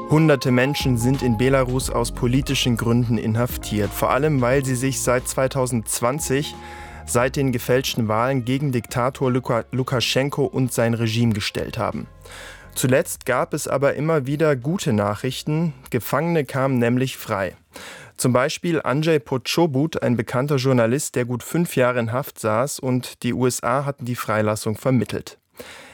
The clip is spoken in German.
Hunderte Menschen sind in Belarus aus politischen Gründen inhaftiert, vor allem weil sie sich seit 2020, seit den gefälschten Wahlen, gegen Diktator Lukaschenko und sein Regime gestellt haben. Zuletzt gab es aber immer wieder gute Nachrichten. Gefangene kamen nämlich frei. Zum Beispiel Andrzej Poczobut, ein bekannter Journalist, der gut 5 Jahre in Haft saß, und die USA hatten die Freilassung vermittelt.